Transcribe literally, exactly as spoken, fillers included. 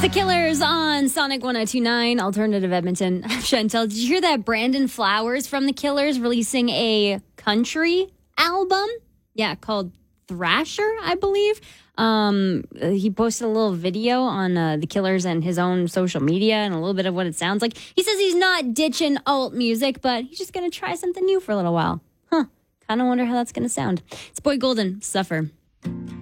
The Killers on Sonic one oh two point nine, Alternative Edmonton. Chantel, did you hear that Brandon Flowers from The Killers releasing a country album? Yeah, called Thrasher, I believe. Um, he posted a little video on uh, The Killers and his own social media and a little bit of what it sounds like. He says he's not ditching alt music, but he's just going to try something new for a little while. Huh. Kind of wonder how that's going to sound. It's Boy Golden, Suffer.